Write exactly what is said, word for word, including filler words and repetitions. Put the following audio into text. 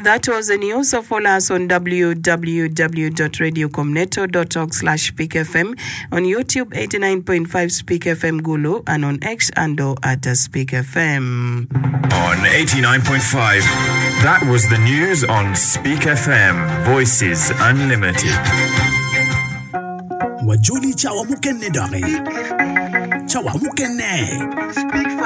that was the news. So follow us on w w w dot radio comneto dot org slash speak f m, on YouTube eighty-nine point five Speak F M Gulu, and on X and at Speak F M. On eighty-nine point five, that was the news on Speak F M, Voices Unlimited. Wajuli chawa mukenne dare. Chawa mukenne.